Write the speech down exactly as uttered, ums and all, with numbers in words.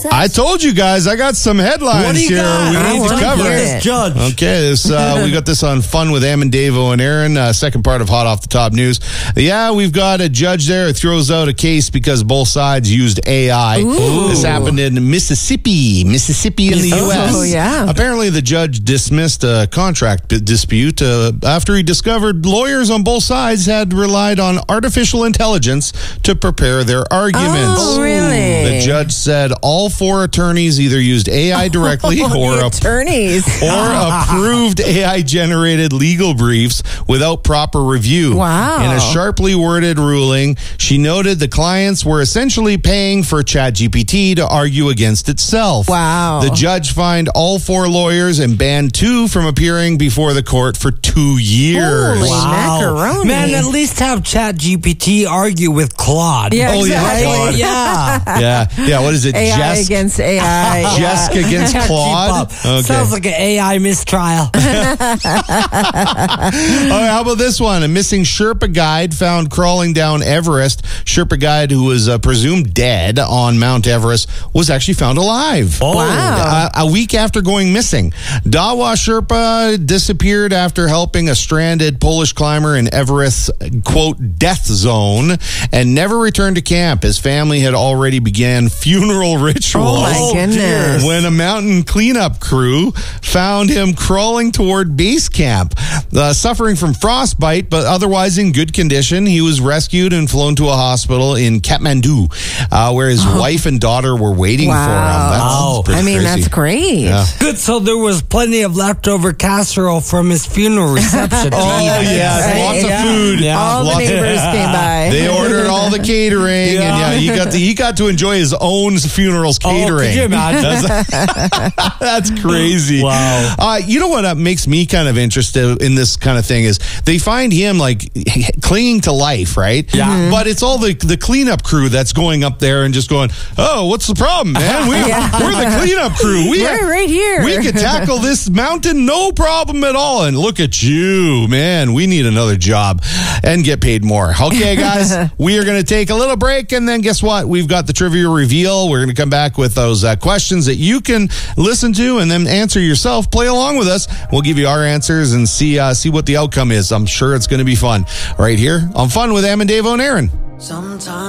that? I told you guys, I got some headlines What do you here got? we I need to wanna cover. hear it. This judge. Okay, this, uh, we got this on Fun with Am and Davo and Aaron, uh, second part of Hot Off the Top News. Yeah, we've got a judge there who throws out a case because both sides used A I. Ooh. This happened in Mississippi, Mississippi in the Oh, U S. yeah. Apparently, the judge dismissed a contract b- dispute uh, after he discovered lawyers on both sides had relied on artificial intelligence to prepare their arguments. Oh, really? The judge said all four attorneys either used A I directly Oh, or the a attorneys. or approved A I-generated legal briefs without proper review. Wow. In a sharply worded ruling, she noted the clients were essentially paying for ChatGPT to argue against itself. Wow. The judge fined all four lawyers and banned two from appearing before the court for two years. Holy macaroni. Man, at least have ChatGPT argue with Claude. Yeah, Oh, yeah, exactly. Claude. Yeah. Yeah, yeah. What is it? A I Jess- against A I. Jessica against Can't keep Claude. up. Sounds like an A I mistrial. All right, how about this one? A missing Sherpa guide found crawling down Everest. Sherpa guide who was uh, presumed dead on Mount Everest was actually found alive. Oh. Wow. Uh, a week after going missing. Dawa Sherpa disappeared after helping a stranded Polish climber in Everest's, quote, death zone and never returned to camp. His family had already began funeral rituals. Oh, my goodness. When a mountain cleanup crew found him crawling toward base camp. Uh, suffering from frostbite, but otherwise in good condition, he was rescued and flown to a hospital in Kathmandu, uh, where his wife and daughter were waiting Wow. for him. That's Wow. pretty I mean, crazy. that's great. Yeah. Good, so there was plenty of leftover casserole from his funeral reception. Oh, yeah, Right. lots of Yeah. food. Yeah. All the Lots of- neighbors came by. They ordered all the catering, and yeah, he got to, he got to enjoy his own funeral's Oh, catering. could you imagine? That's, that's crazy. Wow. Uh, you know what uh, makes me kind of interested in this kind of thing is they find him like clinging to life, right? Yeah. Mhm. But it's all the the cleanup crew that's going up there and just going, oh, what's the problem, man? We, Yeah. We're the cleanup crew. We We're right here. We could tackle this mountain no problem at all. And look at you, man. We need another job and get paid more. Okay, guys, we are going to take a little break, and then guess what? We've got the trivia reveal. We're going to come back with those uh, questions that you can listen to and then answer yourself. Play along with us. We'll give you our answers and see uh, see what the outcome is. I'm sure it's going to be fun right here on Fun with Am and Davo and Aaron. Sometimes